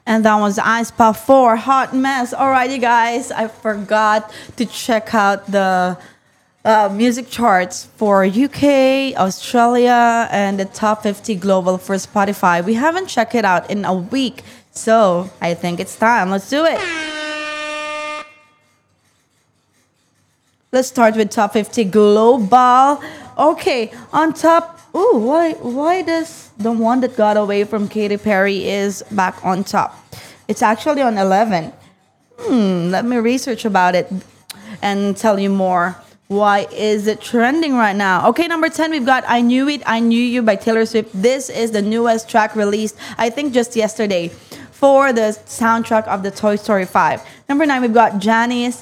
And that was Ice Puff 4, Hot Mess. Alrighty, guys, I forgot to check out the music charts for UK, Australia, and the top 50 global for Spotify. We haven't checked it out in a week, so I think it's time. Let's do it. Let's start with top 50 global. Okay, on top. Ooh, why does the one that got away from Katy Perry is back on top? It's actually on 11. Let me research about it and tell you more. Why is it trending right now? Okay, number 10, we've got I Knew It, I Knew You by Taylor Swift. This is the newest track released, I think just yesterday, for the soundtrack of the Toy Story 5. Number 9, we've got Janice,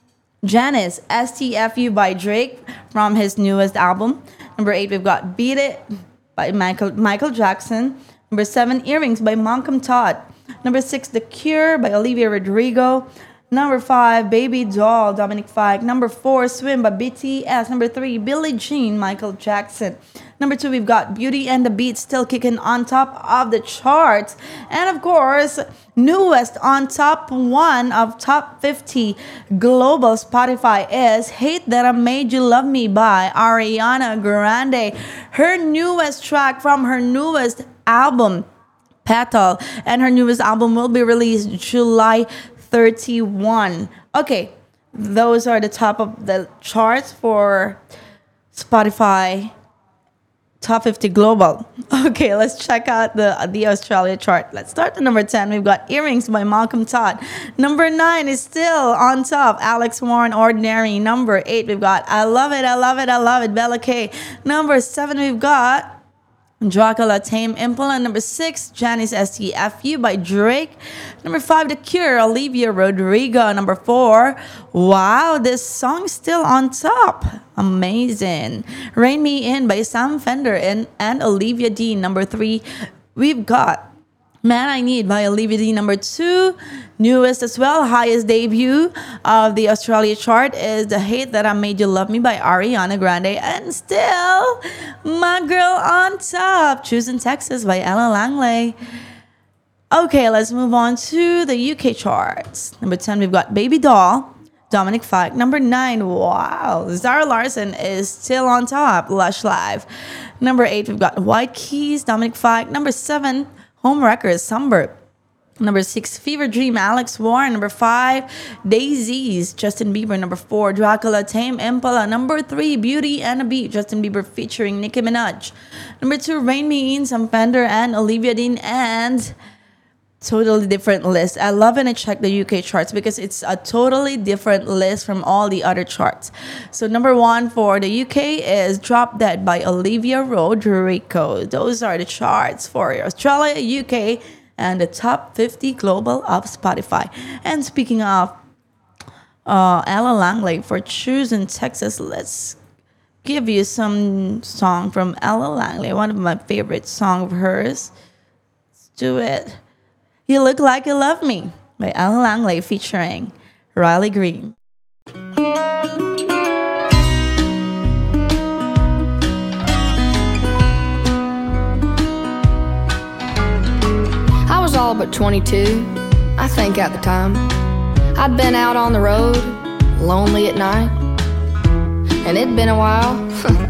STFU by Drake from his newest album. Number 8, we've got Beat It by Michael Jackson. Number 7, Earrings by Malcolm Todd. Number 6, The Cure by Olivia Rodrigo. Number 5, Baby Doll, Dominic Fike. Number 4, Swim by BTS. Number 3, Billie Jean, Michael Jackson. Number 2, we've got Beauty and the Beat still kicking on top of the charts. And of course, newest on top 1 of top 50 global Spotify is Hate That I Made You Love Me by Ariana Grande. Her newest track from her newest album, Petal. And her newest album will be released July 31. Okay, those are the top of the charts for Spotify top 50 global. Okay, let's check out the Australia chart. Let's start at number 10. We've got Earrings by Malcolm Todd. Number 9 is still on top, Alex Warren, Ordinary. Number 8, we've got I Love It, I Love It, I Love It, Bella K. Number 7, we've got Dracula, Tame Impala. Number 6, Janice, STFU by Drake. Number 5, The Cure, Olivia Rodrigo. Number 4, wow, this song is still on top. Amazing. Rain Me In by Sam Fender and Olivia Dean. Number 3, we've got Man I Need by Olivia Dean. Number 2, newest as well, highest debut of the Australia chart is The Hate That I Made You Love Me by Ariana Grande. And still, my girl on top, Choosing Texas by Ella Langley. Okay, let's move on to the UK charts. Number 10, we've got Baby Doll, Dominic Fike. Number 9, wow, Zara Larsson is still on top, Lush Live. Number 8, we've got White Keys, Dominic Fike. Number 7, Home Records, Sunbird. Number 6, Fever Dream, Alex Warren. Number 5, Daisies, Justin Bieber. Number 4, Dracula, Tame Impala. Number 3, Beauty and a Beat, Justin Bieber featuring Nicki Minaj. Number 2, Rain Me In, Sam Fender and Olivia Dean. And totally different list. I love when I check the UK charts because it's a totally different list from all the other charts. So number 1 for the UK is Drop Dead by Olivia Rodrigo. Those are the charts for Australia, UK, and the top 50 global of Spotify. And speaking of Ella Langley for Choosing Texas, let's give you some song from Ella Langley, one of my favorite songs of hers. Let's do it. You Look Like You Love Me by Ella Langley featuring Riley Green. I was all but 22, I think at the time. I'd been out on the road, lonely at night. And it'd been a while